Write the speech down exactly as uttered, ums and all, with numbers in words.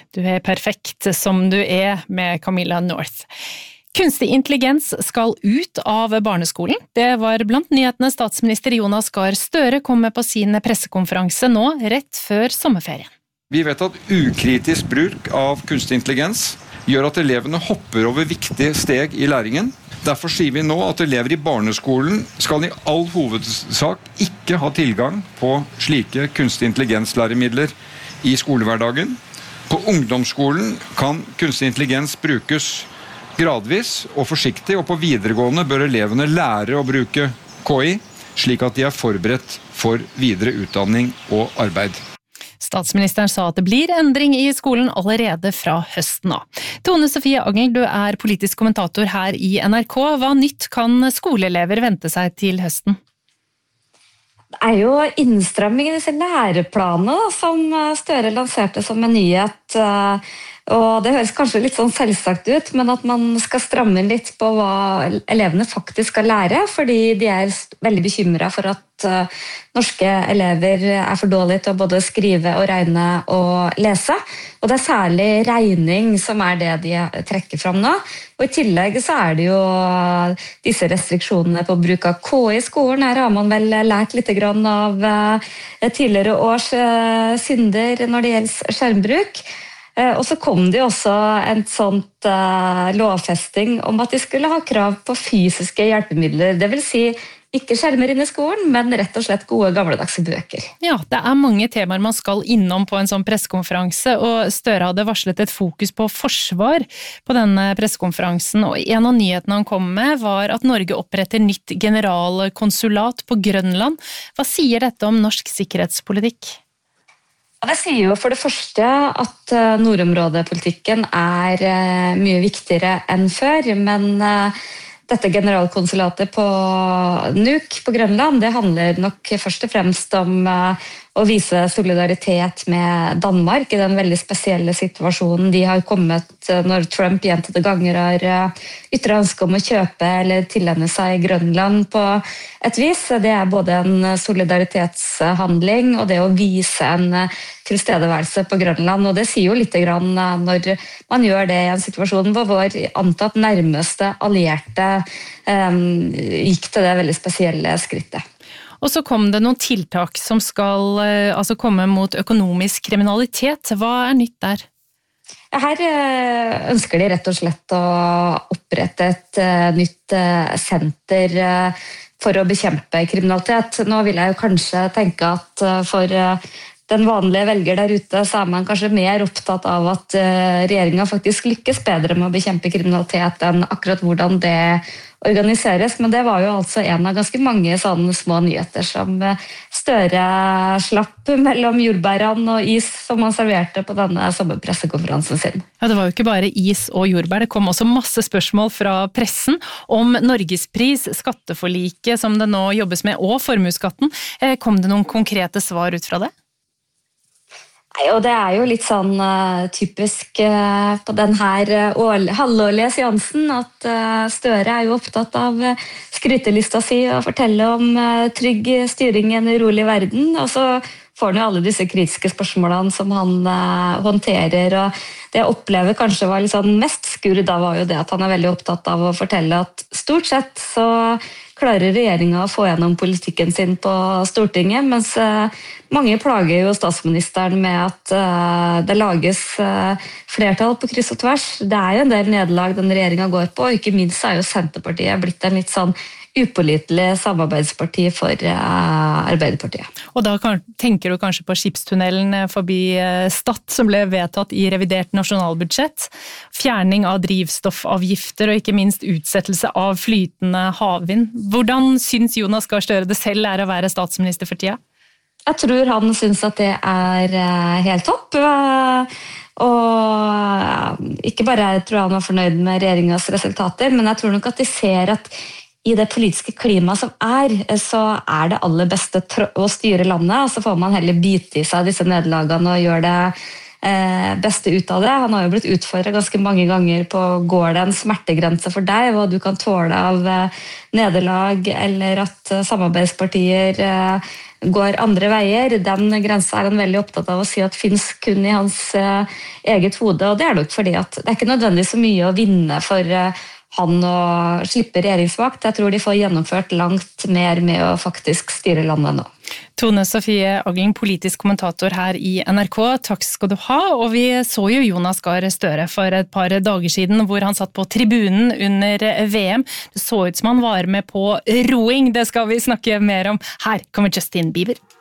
Du er perfekt som du er med Camilla North. Kunstig intelligens skal ut av barneskolen. Det var blant nyhetene statsminister Jonas Gahr Støre kom med på sin pressekonferanse nå, rett før sommerferien. Vi vet at ukritisk bruk av kunstig intelligens gjør at elevene hopper over viktige steg i læringen. Derfor sier vi nå at elever i barneskolen skal i all hovedsak ikke ha tilgang på slike kunstig intelligenslæremidler i skolehverdagen. På ungdomsskolen kan kunstig intelligens brukes gradvis og forsiktig, og på videregående bør elevene lære å bruke K I, slik at de er forberedt for videre utdanning og arbeid. Statsministeren sa at det blir endring i skolen allerede fra høsten av. Tone Sofie Agel, du er politisk kommentator her i N R K. Hva nytt kan skoleelever vente seg til høsten? Det er jo innstrømming i disse læreplanene da, som Støre lanserte som en nyhet. Og det høres kanskje litt sånn selvsagt ut, men at man skal stramme inn litt på hva elevene faktisk skal lære, fordi de er veldig bekymret for at uh, norske elever er for dårlige til å både skrive og regne og lese. Og det er særlig regning som er det de trekker fram nå. Og i tillegg så er det jo disse restriksjonene på bruk av K I i skolen. Her har man vel lært litt grann av uh, tidligere års uh, synder når det gjelder skjermbruk. Og så kom det jo også en sånt uh, lovfesting om at de skulle ha krav på fysiske hjelpemidler. Det vil si ikke skjermer inn i skolen, men rett og slett gode gamledagse bøker. Ja, det er mange temaer man skal innom på en sånn pressekonferanse, og Støre hadde varslet et fokus på forsvar på denne pressekonferansen. Og en av nyhetene han kom med var at Norge oppretter nytt generalkonsulat på Grønland. Hva sier dette om norsk sikkerhetspolitikk? Det sier jo for det første at nordområdepolitikken er mye viktigere enn før, men dette generalkonsulatet på Nuuk på Grønland, det handler nok først og fremst om å vise solidaritet med Danmark i den veldig spesielle situasjonen de har kommet når Trump gjentatte ganger har ytret ønske om å kjøpe eller tilegne seg Grønland på et vis. Det er både en solidaritetshandling og det å vise en tilstedeværelse på Grønland, og det sier jo litt grann når man gjør det i en situasjon hvor vår antatt nærmeste allierte um, gikk til det veldig spesielle skrittet. Og så kom det noen tiltak som skal altså komme mot økonomisk kriminalitet. Hva er nytt der? Her ønsker de rett og slett å opprette et nytt senter for å bekjempe kriminalitet. Nå vil jeg jo kanskje tenke at for den vanlige velger der ute, så er man kanskje mer opptatt av at regjeringen faktisk lykkes bedre med å bekjempe kriminalitet enn akkurat hvordan det organiseres, men det var jo altså en av ganske mange sånne små nyheter som Støre slapp mellom jordbærene og is som han serverte på denne sommerpressekonferansen sin. Ja, det var jo ikke bare is og jordbær, det kom også masse spørsmål fra pressen om Norgespris, skatteforliket som det nå jobbes med, og formuesskatten. Kom det noen konkrete svar ut fra det? Nei, og det er jo litt sånn uh, typisk uh, på den her uh, halvårlige seansen at uh, Støre er jo opptatt av uh, skrytelista si og fortelle om uh, trygg styring i en urolig verden, og så får han jo alle disse kritiske spørsmålene som han uh, håndterer, og det jeg opplever kanskje var litt sånn mest skur da var jo det at han er veldig opptatt av å fortelle at stort sett så klarer regjeringen å få gjennom politikken sin på Stortinget, mens uh, mange plager jo statsministeren med at uh, det lages uh, flertall på kryss og tvers. Det er jo en del nederlag den regjeringen går på, og ikke minst er jo Senterpartiet blitt en litt sånn upålitelig samarbeidsparti for uh, Arbeiderpartiet. Og da kan, tenker du kanskje på skipstunnelen forbi uh, Stad som ble vedtatt i revidert nasjonalbudsjett, fjerning av drivstoffavgifter og ikke minst utsettelse av flytende havvind. Hvordan syns Jonas Gahr Støre det selv er å være statsminister for tida? Jeg tror han syns at det er uh, helt topp. Uh, og ikke bare jeg tror han var fornøyd med regjeringens resultater, men jeg tror nok at de ser at i det politiske klimaet som er, så er det aller beste å styre landet, og så får man heller bite i seg disse nederlagene og gjøre det eh, beste ut av det. Han har jo blitt utfordret ganske mange ganger på går det en smertegrense for deg, hva du kan tåle av eh, nederlag, eller at eh, samarbeidspartier eh, går andre veier. Den grensen er han veldig opptatt av å si at finnes kun i hans eh, eget hode, og det er nok fordi at det er ikke nødvendigvis så mye å vinne for eh, han å slippe regjeringsmakt. Jeg tror de får gjennomført langt mer med å faktisk styre landet nå. Tone Sofie Agling, politisk kommentator her i N R K, takk skal du ha. Og vi så jo Jonas Gahr Støre for et par dager siden, hvor han satt på tribunen under V M. Det så ut som han var med på roing, det skal vi snakke mer om. Her kommer Justin Bieber.